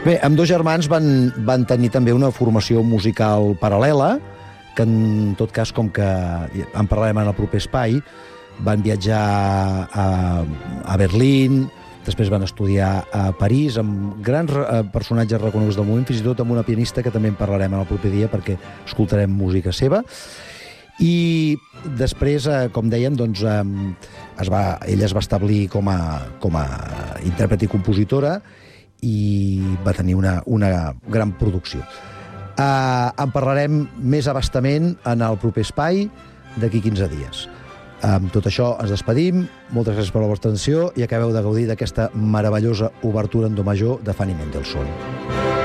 Bé, amb dos germans van tenir també una formació musical paral·lela, que en tot cas, com que en parlarem en el proper espai, van viatjar a Berlín, després van estudiar a París, amb grans personatges reconeguts del moment, fins i tot amb una pianista que també en parlarem en el proper dia perquè escoltarem música seva. I després, com dèiem, doncs, ella es va establir com a intèrpret i compositora i va tenir una gran producció. En parlarem més abastament en el proper espai d'aquí 15 dies. Amb tot això ens despedim, moltes gràcies per la vostra atenció i acabeu de gaudir d'aquesta meravellosa obertura en do major de Fanny Mendelssohn.